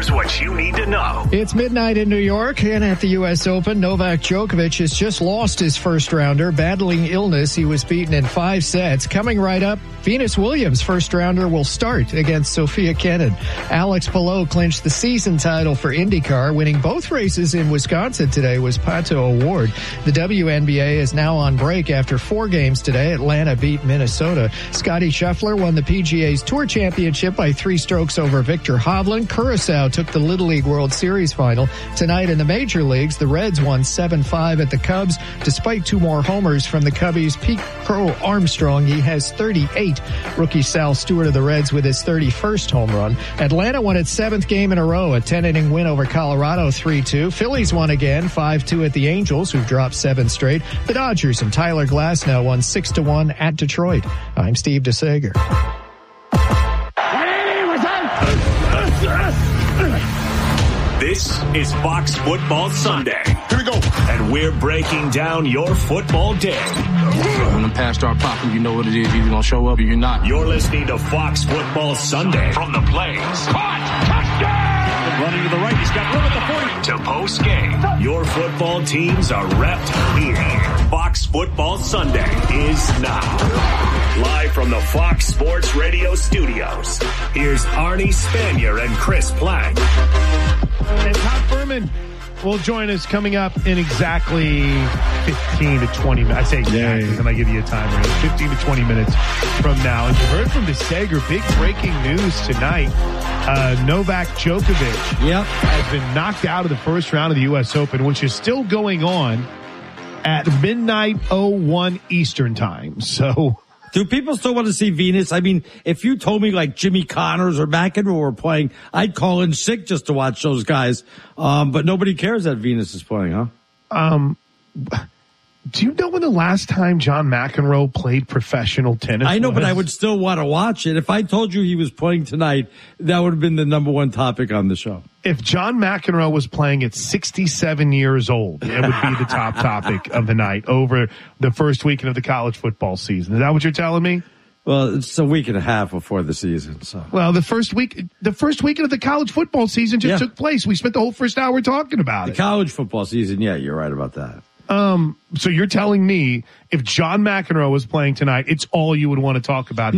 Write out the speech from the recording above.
Here's what you need to know. It's midnight in New York, and at the U.S. Open, Novak Djokovic has just lost his first rounder. Battling illness, he was beaten in 5 sets. Coming right up, Venus Williams' first rounder will start against Sophia Kenin. Alex Palou clinched the season title for IndyCar, winning both races in Wisconsin today was Pato O'Ward. The WNBA is now on break after 4 games today. Atlanta beat Minnesota. Scottie Scheffler won the PGA's Tour Championship by 3 strokes over Victor Hovland. Curaçao took the Little League World Series final. Tonight in the major leagues, the Reds won 7-5 at the Cubs. Despite 2 more homers from the Cubbies, Pete Crow Armstrong, he has 38. Rookie Sal Stewart of the Reds with his 31st home run. Atlanta won its 7th game in a row, a 10-inning win over Colorado 3-2. Phillies won again 5-2 at the Angels, who've dropped 7 straight. The Dodgers and Tyler Glasnow won 6-1 at Detroit. I'm Steve DeSager. This is Fox Football Sunday. Here we go. And we're breaking down your football day. When the pass start popping, you know what it is. You're going to show up or you're not. You're listening to Fox Football Sunday. From the plays. Caught. Touchdown. Running to the right. He's got room at the 40. To post game. Your football teams are repped here. Fox Football Sunday is now. Live from the Fox Sports Radio studios. Here's Arnie Spanier and Chris Plank. And Todd Furman will join us coming up in exactly 15 to 20 minutes. I say exactly, and I give you a timer. 15 to 20 minutes from now. And you heard from DeSager, big breaking news tonight. Novak Djokovic has been knocked out of the first round of the U.S. Open, which is still going on at midnight 01 Eastern time. So... do people still want to see Venus? I mean, if you told me like Jimmy Connors or McEnroe were playing, I'd call in sick just to watch those guys. But nobody cares that Venus is playing, huh? Do you know when the last time John McEnroe played professional tennis? I know, but I would still want to watch it. If I told you he was playing tonight, that would have been the number 1 topic on the show. If John McEnroe was playing at 67 years old, it would be the top topic of the night over the first weekend of the college football season. Is that what you're telling me? Well, it's a week and a half before the season, so. Well, the first weekend of the college football season just took place. We spent the whole first hour talking about it. The college football season, yeah, you're right about that. So you're telling me if John McEnroe was playing tonight, it's all you would want to talk about.